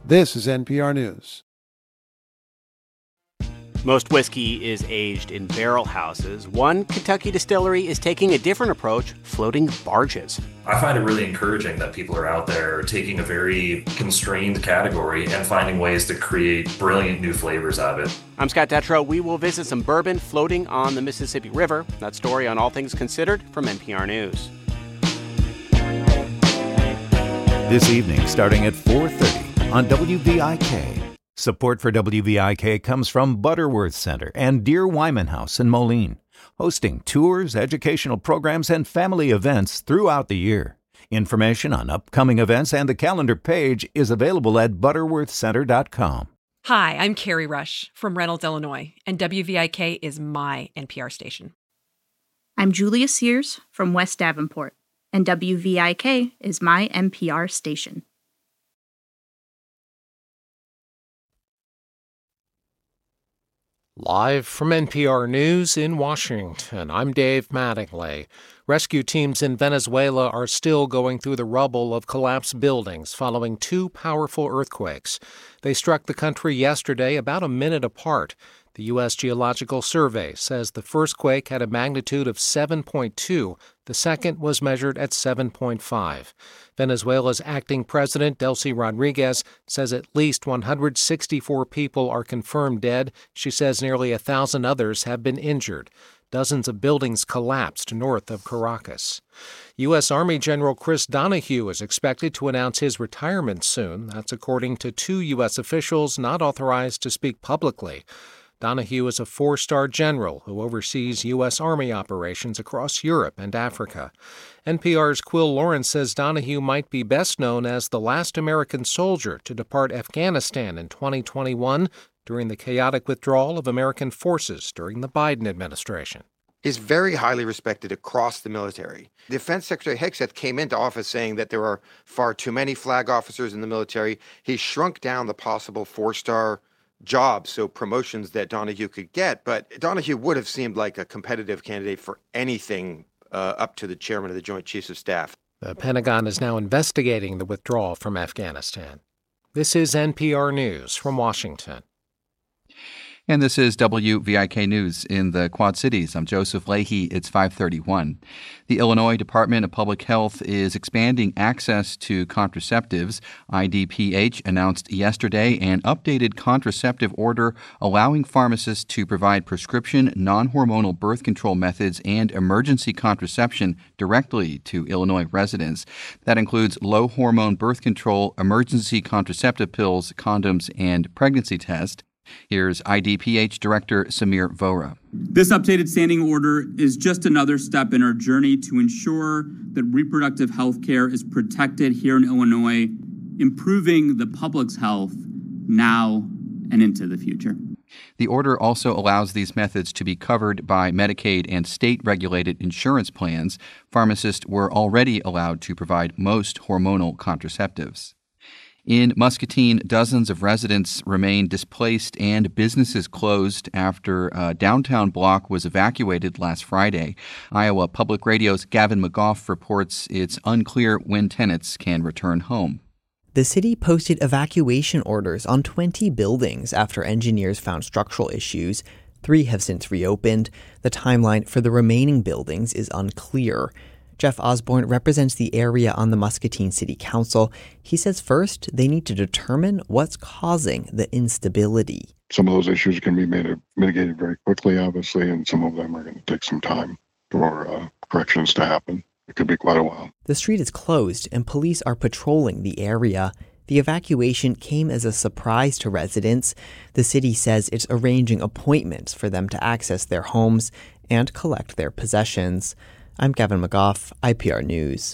This is NPR News. Most whiskey is aged in barrel houses. One Kentucky distillery is taking a different approach, floating barges. I find it really encouraging that people are out there taking a very constrained category and finding ways to create brilliant new flavors out of it. I'm Scott Detrow. We will visit some bourbon floating on the Mississippi River. That story on All Things Considered from NPR News. This evening, starting at 4:30 on WVIK. Support for WVIK comes from Butterworth Center and Dear Wyman House in Moline, hosting tours, educational programs, and family events throughout the year. Information on upcoming events and the calendar page is available at butterworthcenter.com. Hi, I'm Carrie Rush from Reynolds, Illinois, and WVIK is my NPR station. I'm Julia Sears from West Davenport, and WVIK is my NPR station. Live from NPR News in Washington, I'm Dave Mattingly. Rescue teams in Venezuela are still going through the rubble of collapsed buildings following two powerful earthquakes. They struck the country yesterday about a minute apart. The U.S. Geological Survey says the first quake had a magnitude of 7.2. The second was measured at 7.5. Venezuela's acting president, Delcy Rodriguez, says at least 164 people are confirmed dead. She says nearly 1,000 others have been injured. Dozens of buildings collapsed north of Caracas. U.S. Army General Chris Donahue is expected to announce his retirement soon. That's according to two U.S. officials not authorized to speak publicly. Donahue is a four-star general who oversees U.S. Army operations across Europe and Africa. NPR's Quill Lawrence says Donahue might be best known as the last American soldier to depart Afghanistan in 2021 during the chaotic withdrawal of American forces during the Biden administration. He's very highly respected across the military. Defense Secretary Hegseth came into office saying that there are far too many flag officers in the military. He shrunk down the possible four-star jobs, so promotions that Donahue could get. But Donahue would have seemed like a competitive candidate for anything up to the chairman of the Joint Chiefs of Staff. The Pentagon is now investigating the withdrawal from Afghanistan. This is NPR News from Washington. And this is WVIK News in the Quad Cities. I'm Joseph Leahy. It's 5:31. The Illinois Department of Public Health is expanding access to contraceptives. IDPH announced yesterday an updated contraceptive order allowing pharmacists to provide prescription non-hormonal birth control methods and emergency contraception directly to Illinois residents. That includes low-hormone birth control, emergency contraceptive pills, condoms, and pregnancy tests. Here's IDPH Director Samir Vohra. This updated standing order is just another step in our journey to ensure that reproductive health care is protected here in Illinois, improving the public's health now and into the future. The order also allows these methods to be covered by Medicaid and state-regulated insurance plans. Pharmacists were already allowed to provide most hormonal contraceptives. In Muscatine, dozens of residents remain displaced and businesses closed after a downtown block was evacuated last Friday. Iowa Public Radio's Gavin McGough reports it's unclear when tenants can return home. The city posted evacuation orders on 20 buildings after engineers found structural issues. 3 have since reopened. The timeline for the remaining buildings is unclear. Jeff Osborne represents the area on the Muscatine City Council. He says first, they need to determine what's causing the instability. Some of those issues can be mitigated very quickly, obviously, and some of them are going to take some time for corrections to happen. It could be quite a while. The street is closed, and police are patrolling the area. The evacuation came as a surprise to residents. The city says it's arranging appointments for them to access their homes and collect their possessions. I'm Gavin McGough, IPR News.